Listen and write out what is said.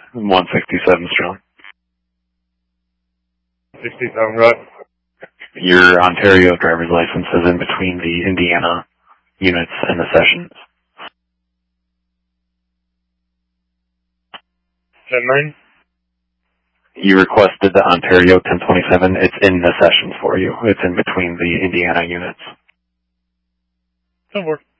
167 Sterling. 67, right? Your Ontario driver's license is in between the Indiana units and the sessions. 10-9? You requested the Ontario 1027. It's in the sessions for you. It's in between the Indiana units. 10-4.